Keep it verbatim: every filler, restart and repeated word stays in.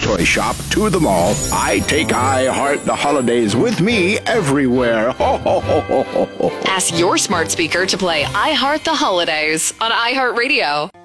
toy shop to the mall, I take iHeart the holidays with me everywhere. Ho, ho, ho, ho, ho, ho. Ask your smart speaker to play iHeart the Holidays on iHeartRadio.